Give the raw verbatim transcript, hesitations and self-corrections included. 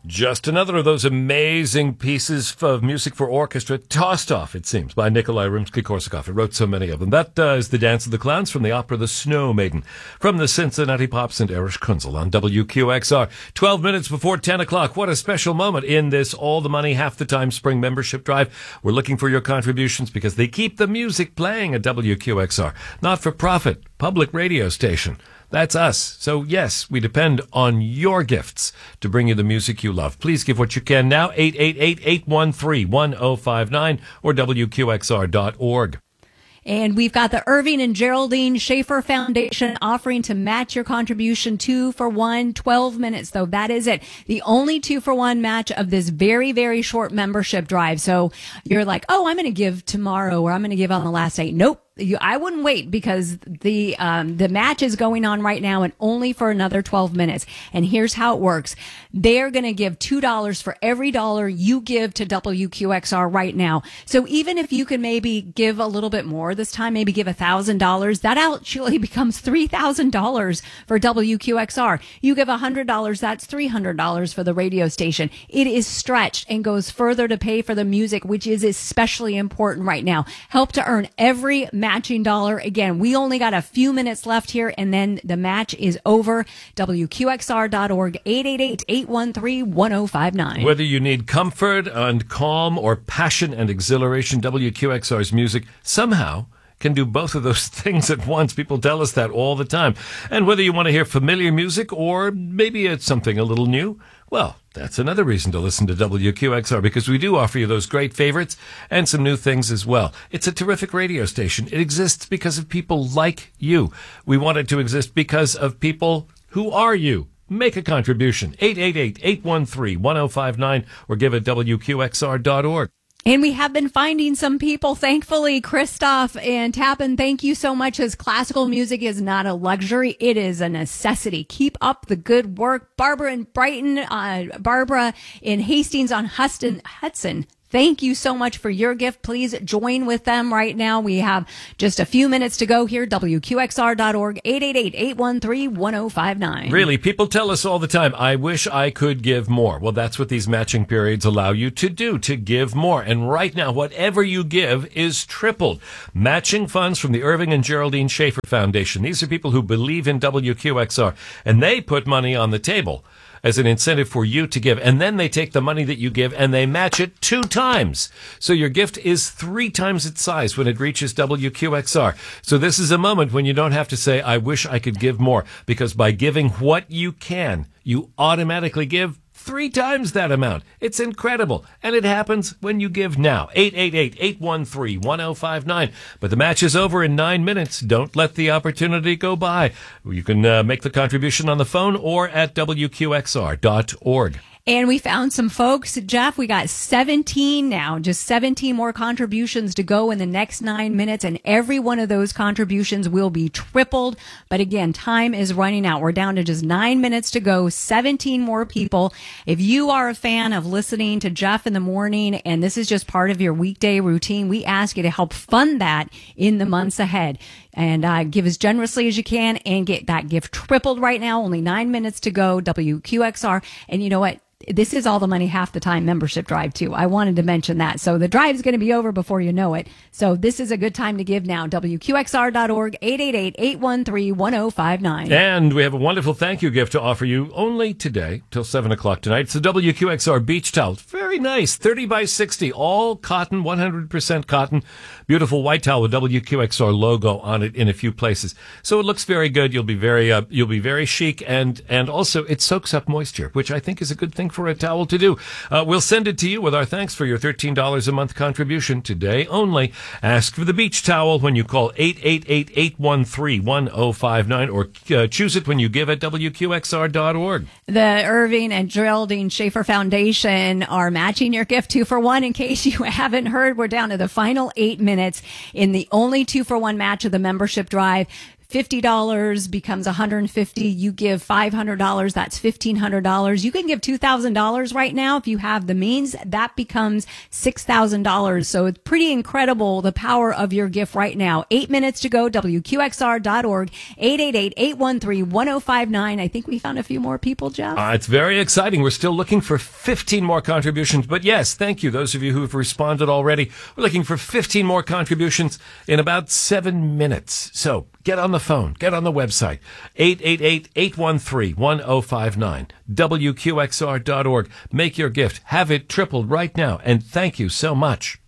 Just another of those amazing pieces of music for orchestra, tossed off, it seems, by Nikolai Rimsky-Korsakov. He wrote so many of them. That uh, is The Dance of the Clowns from the opera The Snow Maiden, from the Cincinnati Pops and Erich Kunzel on W Q X R. Twelve minutes before ten o'clock. What a special moment in this All the Money, Half the Time spring membership drive. We're looking for your contributions because they keep the music playing at W Q X R. Not-for-profit, public radio station. That's us. So, yes, we depend on your gifts to bring you the music you love. Please give what you can now, eight eight eight, eight one three, one zero five nine or W Q X R dot org. And we've got the Irving and Geraldine Schaefer Foundation offering to match your contribution two for one, twelve minutes, though. That is it. The only two for one match of this very, very short membership drive. So you're like, oh, I'm going to give tomorrow or I'm going to give on the last day. Nope. You, I wouldn't wait because the um, the match is going on right now and only for another twelve minutes. And here's how it works. They're going to give two dollars for every dollar you give to W Q X R right now. So even if you can maybe give a little bit more this time, maybe give one thousand dollars, that actually becomes three thousand dollars for W Q X R. You give one hundred dollars, that's three hundred dollars for the radio station. It is stretched and goes further to pay for the music, which is especially important right now. Help to earn every matching dollar. Again, we only got a few minutes left here and then the match is over. W Q X R dot org, eight eight eight, eight one three, one zero five nine. Whether you need comfort and calm or passion and exhilaration, W Q X R's music somehow can do both of those things at once. People tell us that all the time. And whether you want to hear familiar music or maybe it's something a little new, well, that's another reason to listen to W Q X R, because we do offer you those great favorites and some new things as well. It's a terrific radio station. It exists because of people like you. We want it to exist because of people who are you. Make a contribution. eight eight eight, eight one three, one zero five nine or give at W Q X R dot org. And we have been finding some people, thankfully. Christoph and Tappan, thank you so much, as classical music is not a luxury. It is a necessity. Keep up the good work. Barbara in Brighton, uh, Barbara in Hastings on Huston, Hudson. Thank you so much for your gift. Please join with them right now. We have just a few minutes to go here. W Q X R dot org, eight eight eight, eight one three, one zero five nine. Really, people tell us all the time, I wish I could give more. Well, that's what these matching periods allow you to do, to give more. And right now, whatever you give is tripled. Matching funds from the Irving and Geraldine Schaefer Foundation. These are people who believe in W Q X R, and they put money on the table as an incentive for you to give. And then they take the money that you give and they match it two times. So your gift is three times its size when it reaches W Q X R. So this is a moment when you don't have to say, I wish I could give more, because by giving what you can, you automatically give three times that amount. It's incredible. And it happens when you give now. eight eight eight, eight one three, one zero five nine. But the match is over in nine minutes. Don't let the opportunity go by. You can uh, make the contribution on the phone or at W Q X R dot org. And we found some folks, Jeff, we got seventeen now, just seventeen more contributions to go in the next nine minutes. And every one of those contributions will be tripled. But again, time is running out. We're down to just nine minutes to go, seventeen more people. If you are a fan of listening to Jeff in the morning and this is just part of your weekday routine, we ask you to help fund that in the months ahead. And uh, give as generously as you can and get that gift tripled right now. Only nine minutes to go, W Q X R. And you know what? This is All the Money, Half the Time membership drive, too. I wanted to mention that. So the drive is going to be over before you know it. So this is a good time to give now. W Q X R dot org, eight eight eight, eight one three, one zero five nine. And we have a wonderful thank you gift to offer you only today till seven o'clock tonight. It's the W Q X R beach towel. Very nice. thirty by sixty. All cotton, one hundred percent cotton. Beautiful white towel with W Q X R logo on it in a few places. So it looks very good. You'll be very, uh, you'll be very chic. And, and also it soaks up moisture, which I think is a good thing for a towel to do. Uh, we'll send it to you with our thanks for your thirteen dollars a month contribution today only. Ask for the beach towel when you call eight eight eight, eight one three, one zero five nine or uh, choose it when you give at W Q X R dot org. The Irving and Geraldine Schaefer Foundation are matching your gift two for one. In case you haven't heard, we're down to the final eight minutes in the only two for one match of the membership drive. fifty dollars becomes one hundred fifty dollars. You give five hundred dollars, that's fifteen hundred dollars. You can give two thousand dollars right now if you have the means. That becomes six thousand dollars. So it's pretty incredible, the power of your gift right now. Eight minutes to go, W Q X R dot org, eight eight eight, eight one three, one oh five nine. I think we found a few more people, Jeff. Uh, it's very exciting. We're still looking for fifteen more contributions. But yes, thank you, those of you who have responded already. We're looking for fifteen more contributions in about seven minutes. So get on the phone. Get on the website. eight eight eight, eight one three, one oh five nine. W Q X R dot org. Make your gift. Have it tripled right now. And thank you so much.